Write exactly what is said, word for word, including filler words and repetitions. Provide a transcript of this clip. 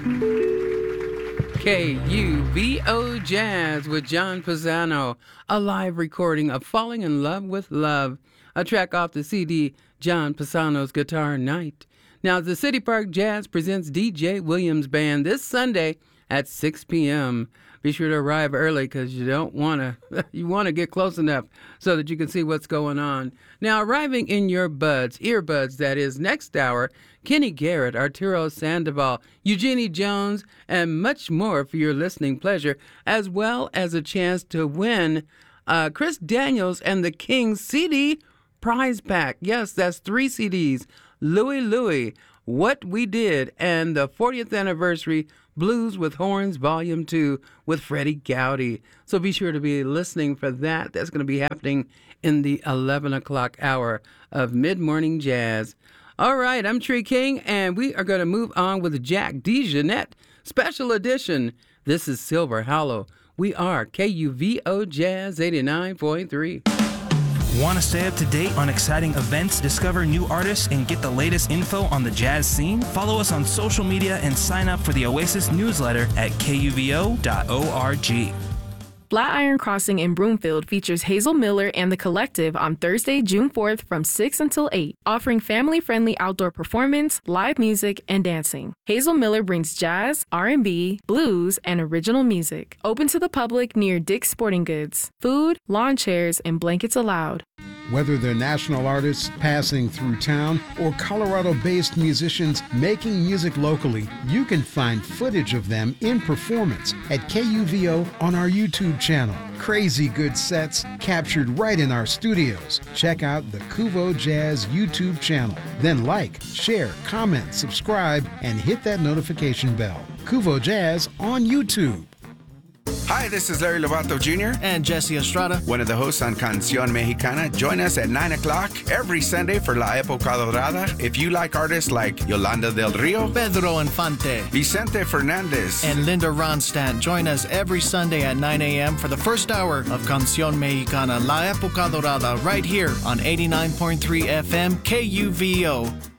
K U V O Jazz with John Pisano, a live recording of Falling in Love with Love, a track off the C D John Pisano's Guitar Night. Now, the City Park Jazz presents D J Williams Band this Sunday at six p.m. Be sure to arrive early because you don't want to, you want to get close enough so that you can see what's going on. Now, arriving in your buds, earbuds, that is, next hour, Kenny Garrett, Arturo Sandoval, Eugenie Jones, and much more for your listening pleasure, as well as a chance to win uh, Chris Daniels and the Kings C D prize pack. Yes, that's three C Ds. Louie Louie, What We Did, and the fortieth anniversary Blues with Horns Volume two with Freddie Gowdy. So be sure to be listening for that. That's going to be happening in the eleven o'clock hour of Mid-Morning Jazz. All right, I'm Tree King, and we are going to move on with Jack DeJohnette Special Edition. This is Silver Hollow. We are K U V O Jazz eighty-nine point three. Want to stay up to date on exciting events, discover new artists, and get the latest info on the jazz scene? Follow us on social media and sign up for the Oasis newsletter at K U V O dot org. Flatiron Crossing in Broomfield features Hazel Miller and the Collective on Thursday, June fourth from six until eight, offering family-friendly outdoor performance, live music, and dancing. Hazel Miller brings jazz, R and B, blues, and original music. Open to the public near Dick's Sporting Goods. Food, lawn chairs, and blankets allowed. Whether they're national artists passing through town or Colorado-based musicians making music locally, you can find footage of them in performance at K U V O on our YouTube channel. Crazy good sets captured right in our studios. Check out the Kuvo Jazz YouTube channel. Then like, share, comment, subscribe, and hit that notification bell. Kuvo Jazz on YouTube. Hi, this is Larry Lovato Junior and Jesse Estrada, one of the hosts on Canción Mexicana. Join us at nine o'clock every Sunday for La Época Dorada. If you like artists like Yolanda del Rio, Pedro Infante, Vicente Fernandez, and Linda Ronstadt, join us every Sunday at nine a.m. for the first hour of Canción Mexicana, La Época Dorada, right here on eighty-nine point three F M K U V O.